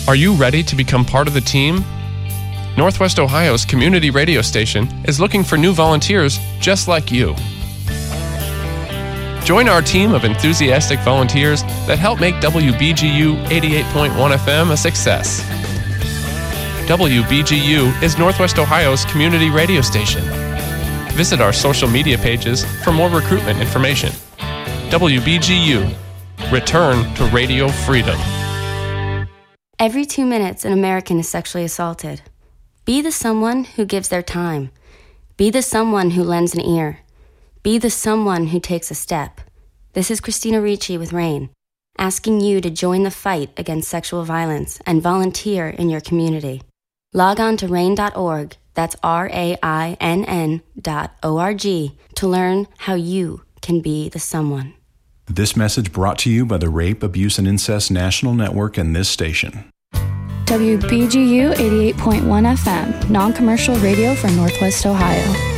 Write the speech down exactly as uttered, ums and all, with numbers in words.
Are you ready to become part of the team? Northwest Ohio's community radio station is looking for new volunteers just like you. Join our team of enthusiastic volunteers that help make W B G U eighty-eight point one F M a success. W B G U is Northwest Ohio's community radio station. Visit our social media pages for more recruitment information. W B G U. Return to radio freedom. Every two minutes, an American is sexually assaulted. Be the someone who gives their time. Be the someone who lends an ear. Be the someone who takes a step. This is Christina Ricci with RAINN, asking you to join the fight against sexual violence and volunteer in your community. Log on to rainn dot org, that's R A I N N dot O R G, to learn how you can be the someone. This message brought to you by the Rape, Abuse, and Incest National Network and this station. W B G U eighty-eight point one F M, non-commercial radio for Northwest Ohio.